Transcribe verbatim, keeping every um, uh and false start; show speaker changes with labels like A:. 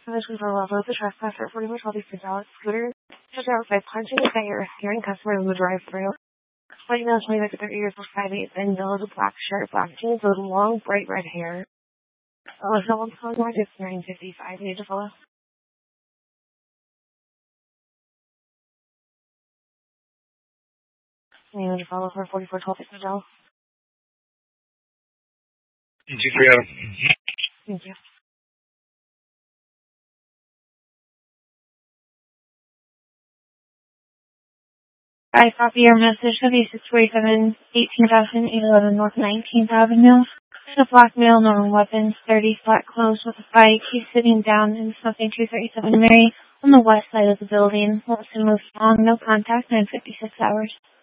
A: Commission for level of the trespasser, forty-four twelve East Dallas scooter. Just outside punching at your hearing customer in the drive-thru. White male, twenty-five to thirty years, with five eight, thin build, black shirt, black jeans, with long, bright red hair. Oh, someone's calling mark is nine fifty-five. Need to follow? Need to follow for forty-four twelve East Dallas.
B: Two three Adam.
A: Thank you. I copy your message of A six forty-seven, eighteen thousand eight eleven North nineteenth Avenue. There's a black male, known weapons, thirty, flat clothes with a bike. He's sitting down in something two thirty-seven Mary on the west side of the building. Wants to move along, no contact, nine fifty-six hours.